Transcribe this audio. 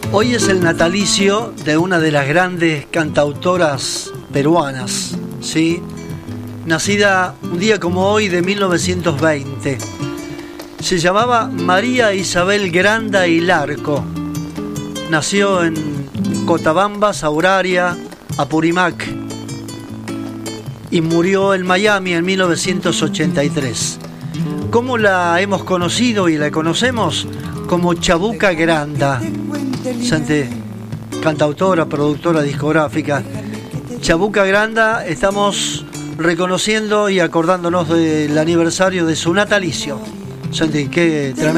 Hoy es el natalicio de una de las grandes cantautoras peruanas, ¿sí? Nacida un día como hoy de 1920. Se llamaba María Isabel Granda y Larco. Nació en Cochabamba, Sauraria, Apurímac, y murió en Miami en 1983. ¿Cómo la hemos conocido y la conocemos? Como Chabuca Granda, cantautora, productora discográfica. Chabuca Granda, estamos reconociendo y acordándonos del aniversario de su natalicio. Santi, qué tremendo.